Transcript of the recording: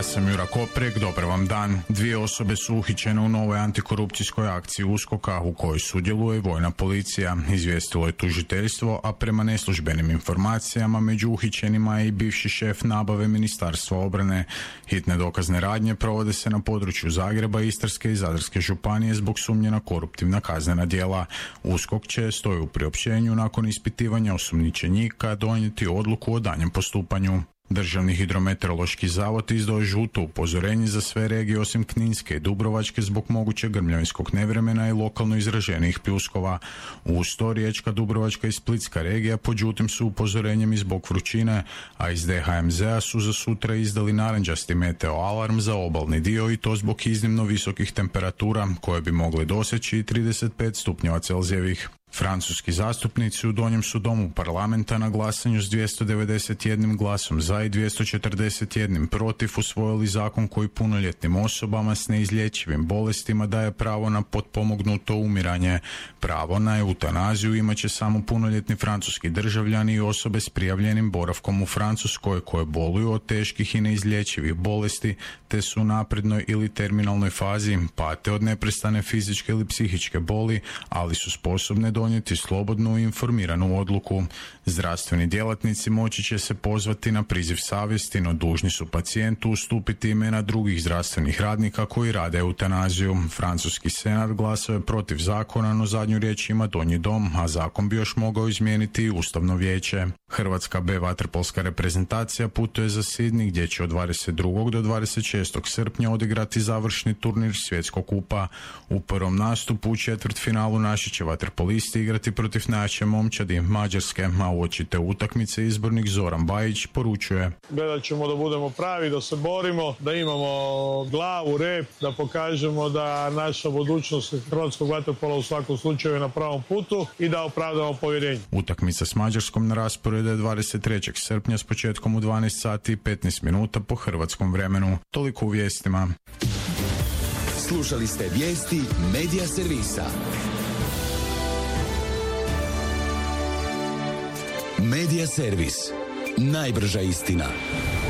Ja sam Jura Koprek, dobar vam dan. 2 osobe su uhićene u novoj antikorupcijskoj akciji USKOK-a u kojoj sudjeluje vojna policija, izvijestilo je tužiteljstvo, a prema neslužbenim informacijama među uhićenima je i bivši šef nabave Ministarstva obrane. Hitne dokazne radnje provode se na području Zagreba, Istarske i Zadarske županije zbog sumnje na koruptivna kaznena djela. USKOK će, stoji u priopćenju, nakon ispitivanja osumnjičenika donijeti odluku o daljnjem postupanju. Državni hidrometeorološki zavod izdao je žuto upozorenje za sve regije osim Kninske i Dubrovačke zbog mogućeg grmljavinskog nevremena i lokalno izraženijih pljuskova. Uz to Riječka, Dubrovačka i Splitska regija pod žutim su upozorenjem i zbog vrućine, a iz DHMZ-a su za sutra izdali narančasti meteo alarm za obalni dio i to zbog iznimno visokih temperatura koje bi mogle doseći 35 stupnjeva Celzijevih. Francuski zastupnici u Donjem su domu parlamenta na glasanju s 291 glasom za i 241 protiv usvojili zakon koji punoljetnim osobama s neizlječivim bolestima daje pravo na potpomognuto umiranje. Pravo na eutanaziju imat će samo punoljetni francuski državljani i osobe s prijavljenim boravkom u Francuskoj koje boluju od teških i neizlječivih bolesti te su u naprednoj ili terminalnoj fazi, pate od neprestane fizičke ili psihičke boli, ali su sposobne donijeti slobodnu i informiranu odluku. Zdravstveni djelatnici moći će se pozvati na priziv savjesti, no dužni su pacijentu ustupiti imena drugih zdravstvenih radnika koji rade eutanaziju. Francuski senat glasao je protiv zakona, no zadnju riječ ima Donji dom, a zakon bi još mogao izmijeniti i Ustavno vijeće. Hrvatska B vaterpolska reprezentacija putuje za Sidney gdje će od 22. do 26. srpnja odigrati završni turnir svjetskog kupa. U prvom nastupu u četvrtfinalu naši će vaterpolisti igrati protiv najjače momčadi Mađarske, a uoči te utakmice izbornik Zoran Bajić poručuje: gledat ćemo da budemo pravi, da se borimo, da imamo glavu, rep, da pokažemo da naša budućnost hrvatskog vaterpola u svakom slučaju je na pravom putu i da opravdamo povjerenje. Utakmica s Mađarskom na rasporedu je 23. srpnja s početkom u 12 sati i 15 minuta po hrvatskom vremenu. Toliko u vijestima. Slušali ste vijesti Medija servisa. Medija servis. Najbrža istina.